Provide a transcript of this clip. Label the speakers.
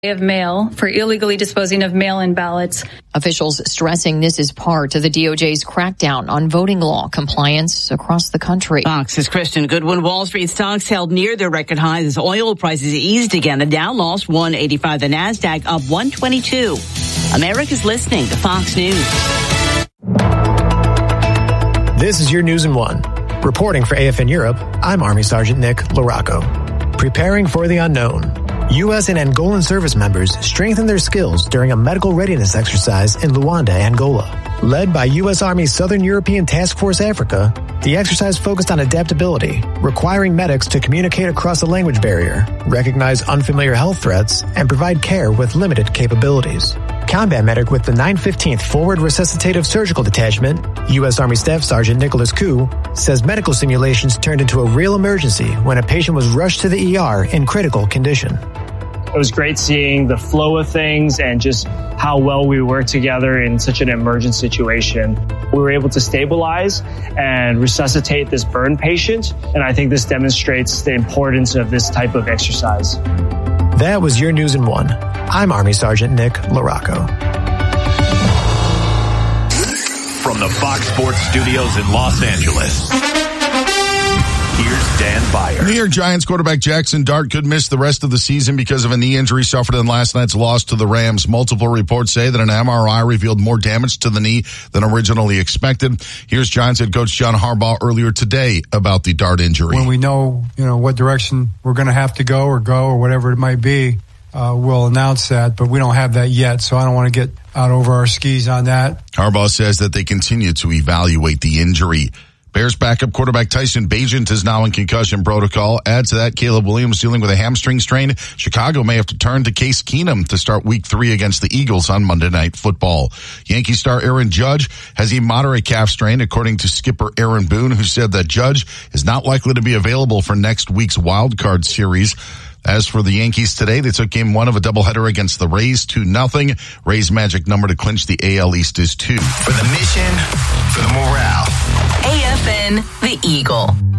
Speaker 1: of mail for illegally disposing of mail-in ballots.
Speaker 2: Officials stressing this is part of the DOJ's crackdown on voting law compliance across the country.
Speaker 3: Fox's Kristen Goodwin. Wall Street stocks held near their record highs as oil prices eased again. The Dow lost 185, the Nasdaq up 122. America's listening to Fox News.
Speaker 4: This is your News in One. Reporting for AFN Europe, I'm Army Sergeant Nick Larocco. Preparing for the unknown. U.S. and Angolan service members strengthened their skills during a medical readiness exercise in Luanda, Angola. Led by U.S. Army Southern European Task Force Africa, the exercise focused on adaptability, requiring medics to communicate across the language barrier, recognize unfamiliar health threats, and provide care with limited capabilities. Combat medic with the 915th Forward Resuscitative Surgical Detachment, U.S. Army Staff Sergeant Nicholas Koo, says medical simulations turned into a real emergency when a patient was rushed to the ER in critical condition.
Speaker 5: It was great seeing the flow of things and just how well we worked together in such an emergent situation. We were able to stabilize and resuscitate this burn patient, and I think this demonstrates the importance of this type of exercise.
Speaker 4: That was your News in One. I'm Army Sergeant Nick Larocco.
Speaker 6: From the Fox Sports Studios in Los Angeles, here's Dan Byer.
Speaker 7: New York Giants quarterback Jackson Dart could miss the rest of the season because of a knee injury suffered in last night's loss to the Rams. Multiple reports say that an MRI revealed more damage to the knee than originally expected. Here's Giants head coach John Harbaugh earlier today about the Dart injury.
Speaker 8: When we know, what direction we're going to have to go or whatever it might be, we'll announce that, but we don't have that yet, so I don't want to get out over our skis on that.
Speaker 7: Harbaugh says that they continue to evaluate the injury. Bears backup quarterback Tyson Bagent is now in concussion protocol. Add to that, Caleb Williams dealing with a hamstring strain. Chicago may have to turn to Case Keenum to start Week 3 against the Eagles on Monday Night Football. Yankee star Aaron Judge has a moderate calf strain, according to skipper Aaron Boone, who said that Judge is not likely to be available for next week's wild card series. As for the Yankees today, they took game 1 of a doubleheader against the Rays, 2-0. Rays' magic number to clinch the AL East is 2.
Speaker 6: For the mission, for the morale.
Speaker 3: AFN, the Eagle.